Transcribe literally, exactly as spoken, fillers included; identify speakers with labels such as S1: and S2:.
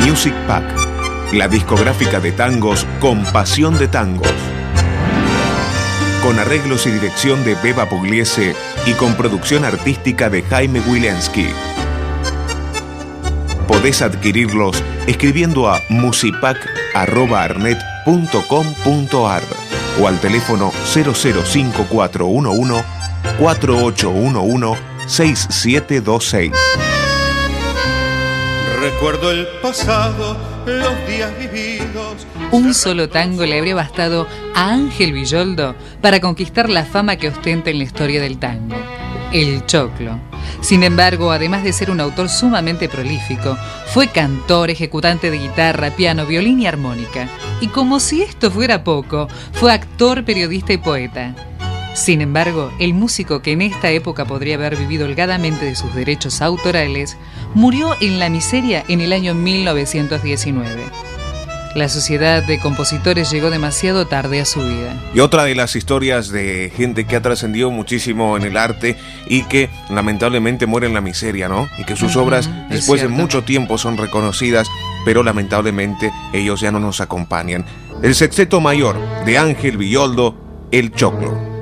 S1: Music Pack, la discográfica de tangos con pasión de tangos. Con arreglos y dirección de Beba Pugliese y con producción artística de Jaime Wilensky. Podés adquirirlos escribiendo a musipac arroba arnet punto com punto ar o al teléfono cero cero cinco cuatro uno uno cuatro ocho uno uno seis siete dos seis.
S2: Recuerdo el pasado, los días vividos.
S3: Un solo tango le habría bastado a Ángel Villoldo para conquistar la fama que ostenta en la historia del tango: El Choclo. Sin embargo, además de ser un autor sumamente prolífico, fue cantor, ejecutante de guitarra, piano, violín y armónica. Y como si esto fuera poco, fue actor, periodista y poeta. Sin embargo, el músico que en esta época podría haber vivido holgadamente de sus derechos autorales, murió en la miseria en el año mil novecientos diecinueve. La sociedad de compositores llegó demasiado tarde a su vida.
S1: Y otra de las historias de gente que ha trascendido muchísimo en el arte y que lamentablemente muere en la miseria, ¿no? Y que sus uh-huh, obras después de mucho tiempo son reconocidas, pero lamentablemente ellos ya no nos acompañan. El Sexteto Mayor de Ángel Villoldo, El Choclo.